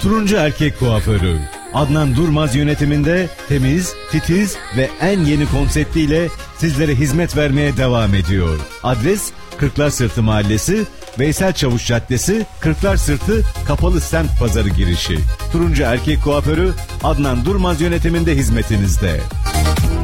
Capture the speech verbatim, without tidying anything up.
Turuncu Erkek Kuaförü Adnan Durmaz yönetiminde temiz, titiz ve en yeni konseptiyle sizlere hizmet vermeye devam ediyor. Adres Kırklar Mahallesi, Veysel Çavuş Caddesi, Kırklar Sırtı Kapalı Semt Pazarı girişi. Turuncu Erkek Kuaförü Adnan Durmaz yönetiminde hizmetinizde.